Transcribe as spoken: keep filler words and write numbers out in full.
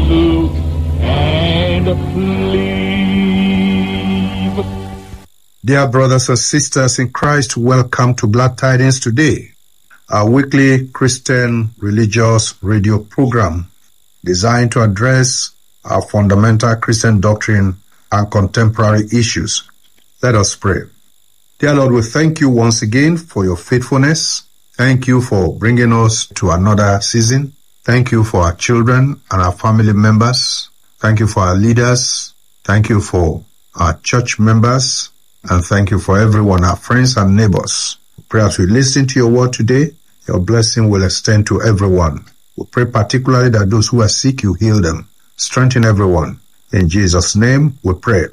look and live. Dear brothers and sisters in Christ, welcome to Glad Tidings Today, our weekly Christian religious radio program designed to address our fundamental Christian doctrine and contemporary issues. Let us pray. Dear Lord, we thank you once again for your faithfulness. Thank you for bringing us to another season. Thank you for our children and our family members. Thank you for our leaders. Thank you for our church members. And thank you for everyone, our friends and neighbors. We pray as we listen to your word today, your blessing will extend to everyone. We pray particularly that those who are sick, you heal them. Strengthen everyone. In Jesus' name we pray.